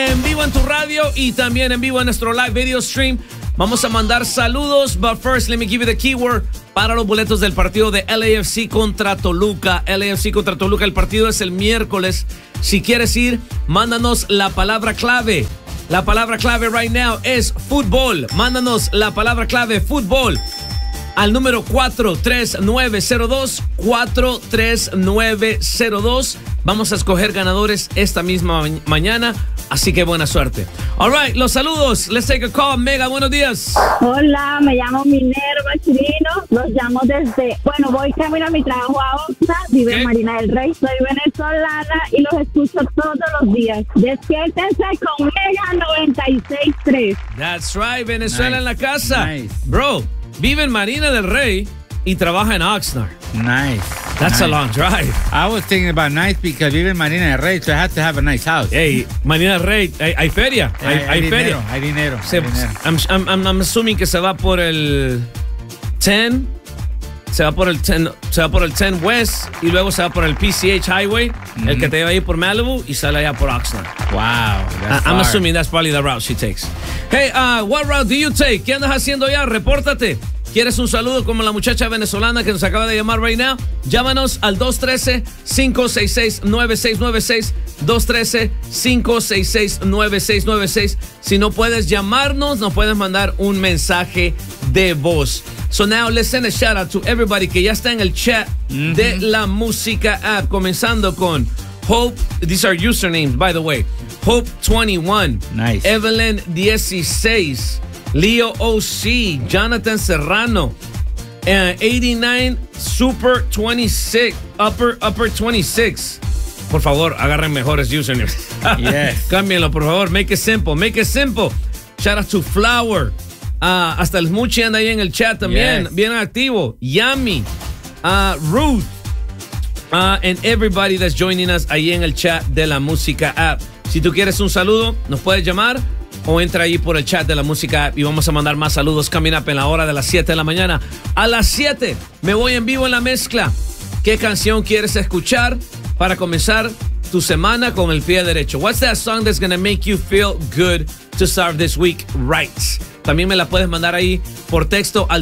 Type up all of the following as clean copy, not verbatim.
en vivo en tu radio y también en vivo en nuestro live video stream. Vamos a mandar saludos, but first, let me give you the keyword para los boletos del partido de LAFC contra Toluca. LAFC contra Toluca, el partido es el miércoles. Si quieres ir, mándanos la palabra clave. La palabra clave right now es fútbol. Mándanos la palabra clave fútbol al número 43902. 43902. Vamos a escoger ganadores esta misma mañana, así que buena suerte. All right, los saludos. Let's take a call. Mega, buenos días. Hola, me llamo Minerva Chirino. Los llamo voy camino a mi trabajo a Oxnard, vivo en Marina del Rey. Soy venezolana y los escucho todos los días. Despiértense con Mega 96.3. That's right, Venezuela Nice. en la casa. Nice. Bro, vive en Marina del Rey y trabaja en Oxnard. Nice. That's nice. a long drive. I was thinking about nice because we live in Marina del Rey, so I have to have a nice house. Hey, Marina del Rey, hay feria. Hay feria. Hay dinero. I'm assuming que se va por el 10. Se va por el 10 West y luego se va por el PCH Highway, el que te lleva ahí por Malibu y sale allá por Oxnard. Wow. That's I'm far. assuming that's probably the route she takes. Hey, what route do you take? ¿Qué andas haciendo ya? Repórtate. ¿Quieres un saludo como la muchacha venezolana que nos acaba de llamar right now? Llámanos al 213-566-9696. 213-566-9696. Si no puedes llamarnos, nos puedes mandar un mensaje de voz. So now let's send a shout out to everybody que ya está en el chat de la música app. Comenzando con Hope. These are usernames, by the way. Hope21. Nice. Evelyn 16. Leo OC, Jonathan Serrano, 89 Super 26, Upper 26. Por favor, agarren mejores usernames. Yes. Cámbienlo, por favor. Make it simple. Make it simple. Shout out to Flower. Hasta el Muchi anda ahí en el chat también. Yes. Bien activo. Yami. Ruth. And everybody that's joining us ahí en el chat de la música app. Si tú quieres un saludo, nos puedes llamar o entra ahí por el chat de la música app y vamos a mandar más saludos coming up en la hora de las 7 de la mañana. A las 7 me voy en vivo en la mezcla. ¿Qué canción quieres escuchar para comenzar tu semana con el pie derecho? What's that song that's gonna make you feel good to start this week right? También me la puedes mandar ahí por texto al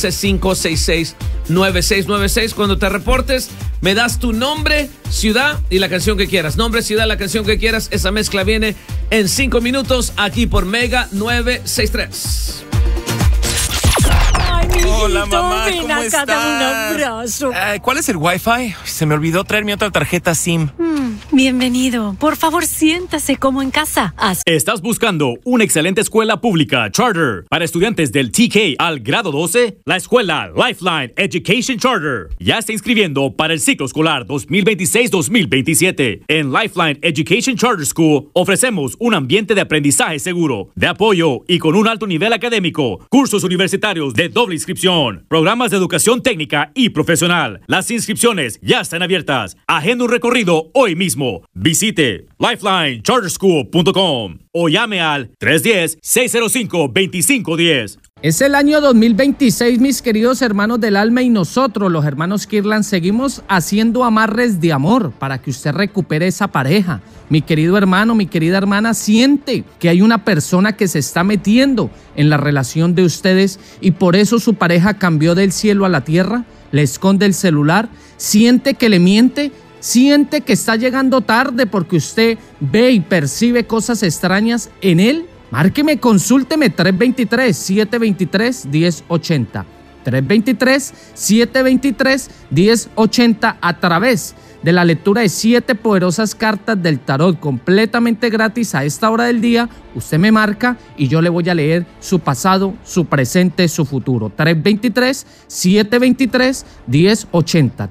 213-566-9696. Cuando te reportes, me das tu nombre, ciudad y la canción que quieras. Nombre, ciudad, la canción que quieras. Esa mezcla viene en 5 minutos aquí por Mega 963. Ay, mijito, Hola, mamá, ven ¿cómo acá, dame un estás? abrazo. ¿Cuál es el Wi-Fi? Se me olvidó traer mi otra tarjeta SIM. Bienvenido. Por favor, siéntase como en casa. ¿Estás buscando una excelente escuela pública charter para estudiantes del TK al grado 12? La escuela Lifeline Education Charter ya está inscribiendo para el ciclo escolar 2026-2027. En Lifeline Education Charter School ofrecemos un ambiente de aprendizaje seguro, de apoyo y con un alto nivel académico, cursos universitarios de doble inscripción, programas de educación técnica y profesional. Las inscripciones ya están abiertas. Agenda un recorrido hoy mismo. Visite lifelinecharterschool.com o llame al 310-605-2510. Es el año 2026, mis queridos hermanos del alma, y nosotros, los hermanos Kirlan, seguimos haciendo amarres de amor para que usted recupere esa pareja. Mi querido hermano, mi querida hermana, siente que hay una persona que se está metiendo en la relación de ustedes y por eso su pareja cambió del cielo a la tierra, le esconde el celular, siente que le miente, siente que está llegando tarde porque usted ve y percibe cosas extrañas en él. Márqueme, consúlteme 323-723-1080. 323-723-1080 a través de la lectura de 7 poderosas cartas del tarot completamente gratis a esta hora del día. Usted me marca y yo le voy a leer su pasado, su presente, su futuro. 323-723-1080.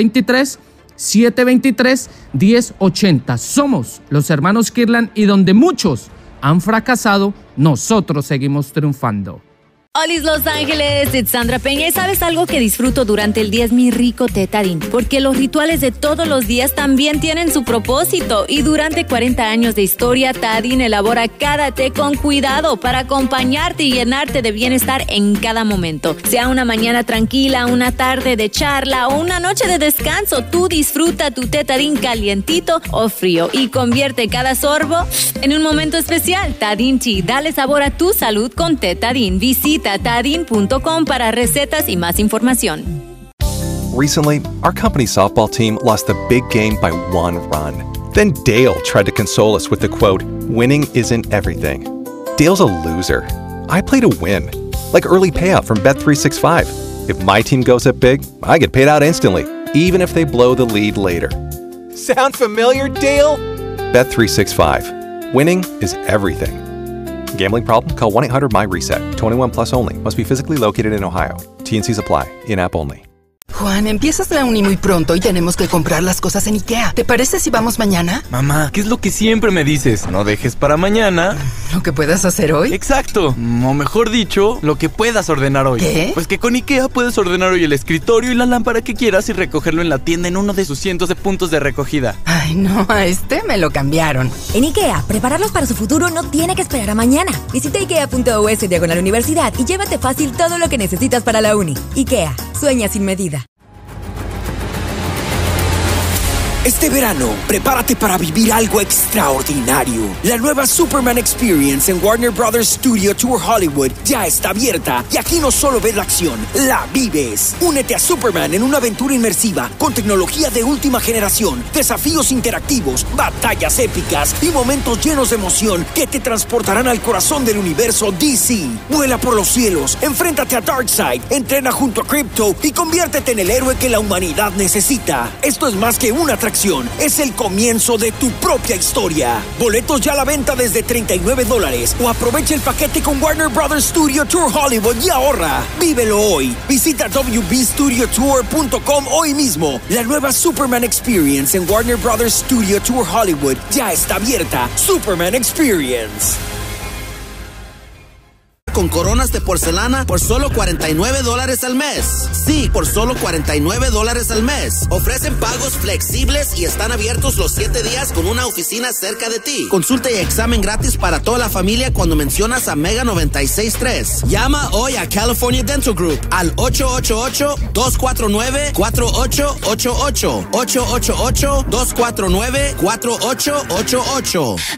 323-723-1080. Somos los hermanos Kirlan y donde muchos han fracasado, nosotros seguimos triunfando. Olis Los Ángeles, it's Sandra Peña. ¿Y sabes algo que disfruto durante el día? Es mi rico té Tajín, porque los rituales de todos los días también tienen su propósito. Y durante 40 años de historia, Tajín elabora cada té con cuidado para acompañarte y llenarte de bienestar en cada momento. Sea una mañana tranquila, una tarde de charla o una noche de descanso, tú disfruta tu té Tajín calientito o frío y convierte cada sorbo en un momento especial. Tajín Tea, dale sabor a tu salud con té Tajín. Visita Tajín.com para recetas y más información. Recently, our company softball team lost the big game by 1 run. Then Dale tried to console us with the quote, "Winning isn't everything." Dale's a loser. I play to win. Like early payout from Bet365. If my team goes up big, I get paid out instantly, even if they blow the lead later. Sound familiar, Dale? Bet365. Winning is everything. Gambling problem? Call 1-800-MY-RESET. 21 plus only. Must be physically located in Ohio. T&Cs apply. In-app only. Juan, empiezas la uni muy pronto y tenemos que comprar las cosas en IKEA. ¿Te parece si vamos mañana? Mamá, ¿qué es lo que siempre me dices? No dejes para mañana ¿Lo que puedas hacer hoy? Exacto, o mejor dicho, lo que puedas ordenar hoy. ¿Qué? Pues que con IKEA puedes ordenar hoy el escritorio y la lámpara que quieras y recogerlo en la tienda en uno de sus cientos de puntos de recogida. Ay, no, a este me lo cambiaron. En IKEA, prepararlos para su futuro no tiene que esperar a mañana. Visita ikea.us/universidad y llévate fácil todo lo que necesitas para la uni. IKEA, sueña sin medida. Este verano, prepárate para vivir algo extraordinario. La nueva Superman Experience en Warner Brothers Studio Tour Hollywood ya está abierta y aquí no solo ves la acción, la vives. Únete a Superman en una aventura inmersiva con tecnología de última generación, desafíos interactivos, batallas épicas y momentos llenos de emoción que te transportarán al corazón del universo DC. Vuela por los cielos, enfréntate a Darkseid, entrena junto a Crypto y conviértete en el héroe que la humanidad necesita. Esto es más que una atracción. Es el comienzo de tu propia historia. Boletos ya a la venta desde $39 o aprovecha el paquete con Warner Brothers Studio Tour Hollywood y ahorra. Vívelo hoy. Visita wbstudiotour.com hoy mismo. La nueva Superman Experience en Warner Brothers Studio Tour Hollywood ya está abierta. Superman Experience. Con coronas de porcelana por solo $49 al mes. Sí, por solo $49 al mes. Ofrecen pagos flexibles y están abiertos los 7 días con una oficina cerca de ti. Consulta y examen gratis para toda la familia cuando mencionas a Mega 96.3. Llama hoy a California Dental Group al 888-249-4888. 888-249-4888.